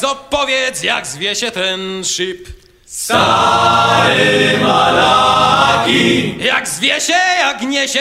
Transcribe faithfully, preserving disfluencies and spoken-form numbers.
zo powiedz, jak zwie się ten szyb? Stary Malaki. Jak zwie się, jak niesie